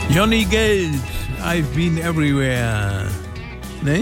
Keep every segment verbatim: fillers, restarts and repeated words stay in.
Johnny Geld, I've been everywhere. Ne?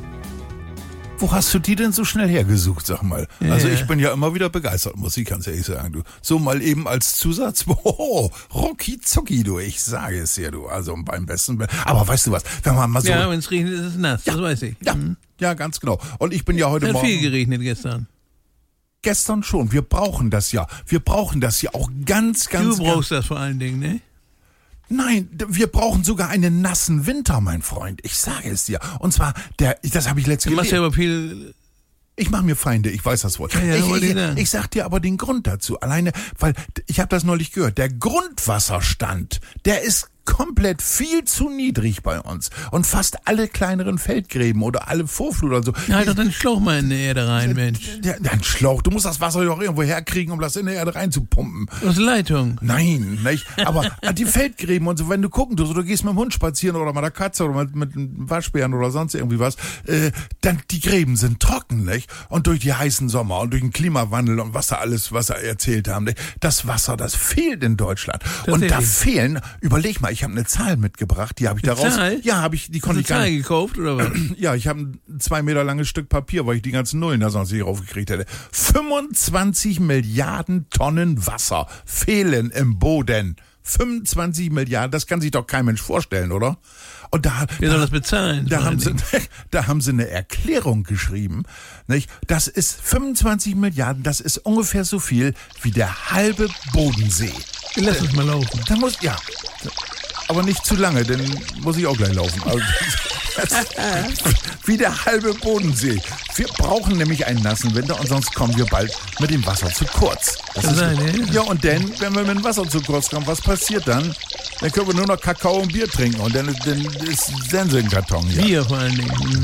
Wo hast du die denn so schnell hergesucht, sag mal? Ja, also ja. ich bin ja immer wieder begeistert, muss ich ganz ehrlich sagen, du. So mal eben als Zusatz, oh, rucki zucki, du, ich sage es dir, du, also beim besten, aber weißt du was, wenn man mal so... Ja, wenn es regnet, ist es nass, Ja, das weiß ich. Ja, Mhm. ja, ganz genau. Und ich bin ja heute Es hat Morgen... viel geregnet gestern. Gestern schon, wir brauchen das ja. Wir brauchen das ja auch ganz, ganz... Du brauchst das vor allen Dingen, ne? Nein, d- wir brauchen sogar einen nassen Winter, mein Freund. Ich sage es dir. Und zwar, der, das habe ich letztens Du machst ja gelesen. aber viel... Ich mache mir Feinde, ich weiß das wohl. Ja, ja, ich, wollte ich ich, sagen. ich sag dir aber den Grund dazu. Alleine, weil ich habe das neulich gehört. Der Grundwasserstand, der ist komplett viel zu niedrig bei uns. Und fast alle kleineren Feldgräben oder alle Vorfluten oder so. Halt doch den Schlauch mal in die Erde rein, Mensch. Ja, ein Schlauch. Du musst das Wasser doch irgendwo herkriegen, um das in die Erde reinzupumpen. Aus Leitung. Nein, nicht? Aber die Feldgräben und so, wenn du gucken tust, oder du gehst mit dem Hund spazieren oder mit der Katze oder mit, mit einem Waschbären oder sonst irgendwie was, äh, dann die Gräben sind trocken, nicht? Und durch die heißen Sommer und durch den Klimawandel und was da alles, was er erzählt haben, nicht? Das Wasser, das fehlt in Deutschland. Und da Tatsächlich. fehlen, überleg mal, ich habe eine Zahl mitgebracht, die habe ich daraus. Zahl? Ja, habe ich, die Hast konnte du ich gar Zahl nicht. gekauft, oder was? Ja, ich habe ein zwei Meter langes Stück Papier, weil ich die ganzen Nullen da sonst nicht raufgekriegt hätte. fünfundzwanzig Milliarden Tonnen Wasser fehlen im Boden. fünfundzwanzig Milliarden, das kann sich doch kein Mensch vorstellen, oder? Und da, Wer da, soll das bezahlen? da vor haben allen sie, Dingen? da haben sie eine Erklärung geschrieben, nicht? Das ist fünfundzwanzig Milliarden, das ist ungefähr so viel wie der halbe Bodensee. Lass uns mal laufen. Da muss, ja, aber nicht zu lange, denn muss ich auch gleich laufen. Also, das, wie der halbe Bodensee. Wir brauchen nämlich einen nassen Winter und sonst kommen wir bald mit dem Wasser zu kurz. Das Kann ist, sein, ja. ja, und dann, wenn wir mit dem Wasser zu kurz kommen, was passiert dann? Dann können wir nur noch Kakao und Bier trinken und dann, dann ist Sense im Karton hier. Bier vor allen Dingen. Mhm.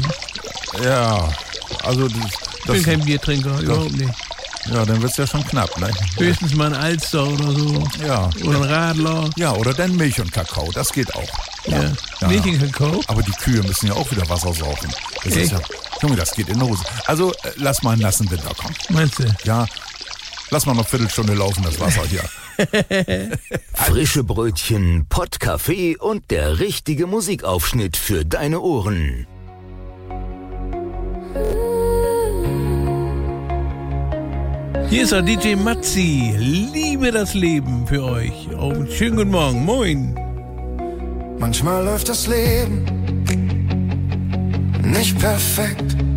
Ja, also das, Ich bin das, kein Biertrinker, überhaupt nicht. ja, dann wird's ja schon knapp, ne? Höchstens mal ein Alster oder so. Ja. Oder ein Radler. Ja, oder dann Milch und Kakao, das geht auch. Ja. Ja. Milch und Kakao. Aber die Kühe müssen ja auch wieder Wasser saufen. Das ist Echt? ja, Junge, das geht in die Hose. Also, äh, lass mal einen nassen Winter kommen. Meinst du? Ja, lass mal noch eine Viertelstunde laufen, das Wasser hier. Frische Brötchen, Pottkaffee und der richtige Musikaufschnitt für deine Ohren. Hier ist auch D J Matzi. Liebe das Leben für euch. Oh, schönen guten Morgen. Moin. Manchmal läuft das Leben nicht perfekt,